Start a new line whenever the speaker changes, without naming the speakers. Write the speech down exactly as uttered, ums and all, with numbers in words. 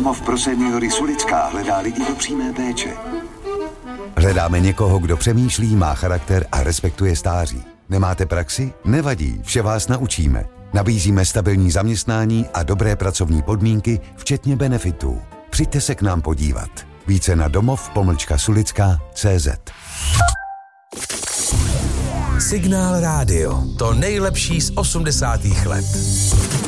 Domov pro seniory Sulická hledá lidi do přímé péče.
Hledáme někoho, kdo přemýšlí, má charakter a respektuje stáří. Nemáte praxi? Nevadí, vše vás naučíme. Nabízíme stabilní zaměstnání a dobré pracovní podmínky, včetně benefitů. Přijďte se k nám podívat. Více na domov pomlčka sulická tečka cé zet.
Signál rádio. To nejlepší z osmdesátých let.